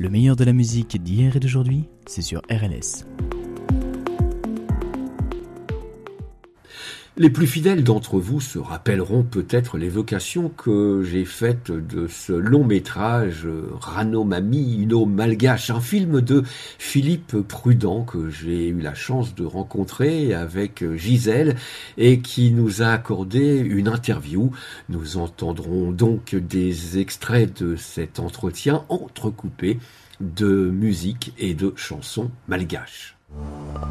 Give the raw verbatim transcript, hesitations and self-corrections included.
Le meilleur de la musique d'hier et d'aujourd'hui, c'est sur R L S. Les plus fidèles d'entre vous se rappelleront peut-être l'évocation que j'ai faite de ce long métrage Rano Mami Uno Malgache, un film de Philippe Prudent que j'ai eu la chance de rencontrer avec Gisèle et qui nous a accordé une interview. Nous entendrons donc des extraits de cet entretien entrecoupés de musique et de chansons malgaches.